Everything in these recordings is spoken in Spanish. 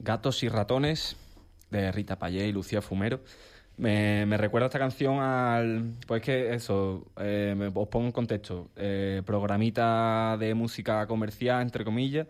Gatos y ratones, de Rita Payé y Lucía Fumero. Me recuerda esta canción al... Pues que eso, os pongo en contexto. Programita de música comercial, entre comillas.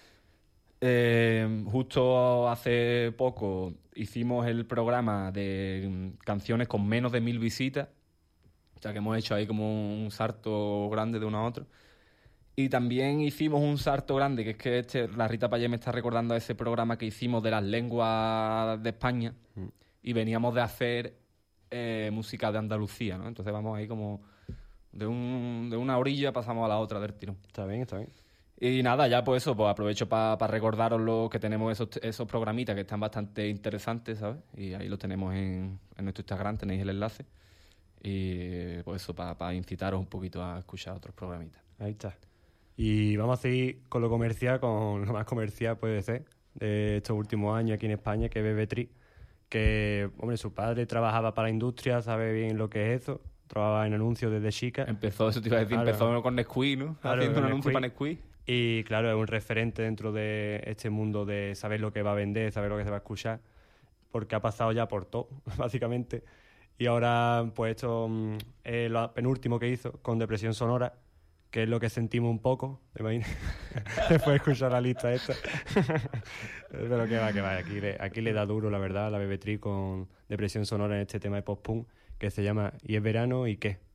Justo hace poco hicimos el programa de canciones con menos de 1000 visitas. O sea que hemos hecho ahí como un salto grande de uno a otro. Y también hicimos un salto grande, que es que la Rita Payé me está recordando a ese programa que hicimos de las lenguas de España. Y veníamos de hacer música de Andalucía, ¿no? Entonces vamos ahí como de una orilla pasamos a la otra del tirón. Está bien, está bien. Y nada, ya pues eso, pues aprovecho para recordaros lo que tenemos esos programitas que están bastante interesantes, ¿sabes? Y ahí los tenemos en nuestro Instagram, tenéis el enlace. Y pues eso, para incitaros un poquito a escuchar otros programitas. Ahí está. Y vamos a seguir con lo comercial, con lo más comercial puede ser de estos últimos años aquí en España, que es Bebetriz, que, hombre, su padre trabajaba para la industria, sabe bien lo que es eso, trabajaba en anuncios desde chica. Eso te iba a decir, Claro. empezó con Nesquik, ¿no? Claro, Haciendo un con anuncio Nesquik. para Nesquik. Y claro, es un referente dentro de este mundo de saber lo que va a vender, saber lo que se va a escuchar, porque ha pasado ya por todo, básicamente. Y ahora, pues esto es lo penúltimo que hizo con Depresión Sonora, que es lo que sentimos un poco, ¿te imaginas? Después de escuchar la lista esta. Pero que va, aquí le da duro, la verdad, a la Bebetriz con Depresión Sonora en este tema de post-punk, que se llama ¿Y es verano y qué?